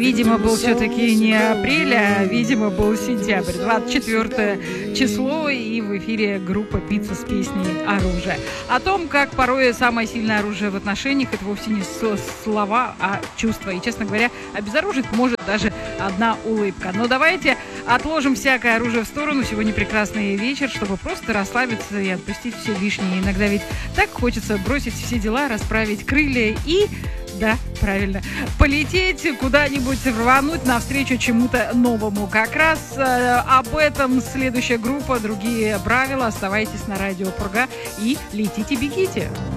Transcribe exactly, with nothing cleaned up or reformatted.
видимо, был все-таки не апрель, а, видимо, был сентябрь, двадцать четвёртое число, и в эфире группа «Пицца» с песней «Оружие». О том, как порой самое сильное оружие в отношениях — это вовсе не слова, а чувства. И, честно говоря, обезоружить может даже одна улыбка. Но давайте отложим всякое оружие в сторону. Сегодня прекрасный вечер, чтобы просто расслабиться и отпустить все лишнее. Иногда ведь так хочется бросить все дела, расправить крылья и... Да, правильно. Полететь куда-нибудь, рвануть навстречу чему-то новому. Как раз э, об этом следующая группа «Другие правила». Оставайтесь на радио Пурга и летите, бегите.